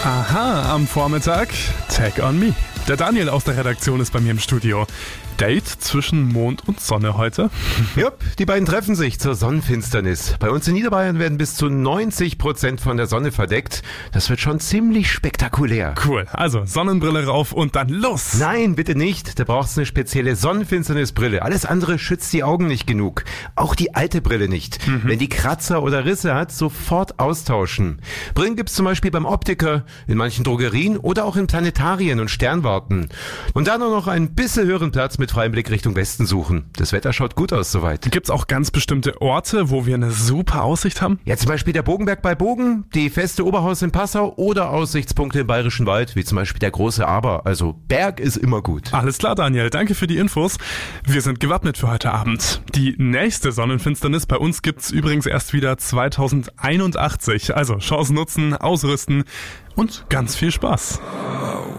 Aha, am Vormittag Tag on Me. Der Daniel aus der Redaktion ist bei mir im Studio. Date zwischen Mond und Sonne heute? Jupp, die beiden treffen sich zur Sonnenfinsternis. Bei uns in Niederbayern werden bis zu 90% von der Sonne verdeckt. Das wird schon ziemlich spektakulär. Cool, also Sonnenbrille rauf und dann los! Nein, bitte nicht. Da brauchst du eine spezielle Sonnenfinsternisbrille. Alles andere schützt die Augen nicht genug. Auch die alte Brille nicht. Wenn die Kratzer oder Risse hat, sofort austauschen. Brillen gibt's zum Beispiel beim Optiker, in manchen Drogerien oder auch in Planetarien und Sternwarten. Und dann auch noch einen bisschen höheren Platz mit freiem Blick Richtung Westen suchen. Das Wetter schaut gut aus soweit. Gibt's auch ganz bestimmte Orte, wo wir eine super Aussicht haben? Ja, zum Beispiel der Bogenberg bei Bogen, die Feste Oberhaus in Passau oder Aussichtspunkte im Bayerischen Wald, wie zum Beispiel der Große Aber. Also Berg ist immer gut. Alles klar, Daniel. Danke für die Infos. Wir sind gewappnet für heute Abend. Die nächste Sonnenfinsternis bei uns gibt's übrigens erst wieder 2081. Also Chance nutzen, ausrüsten und ganz viel Spaß.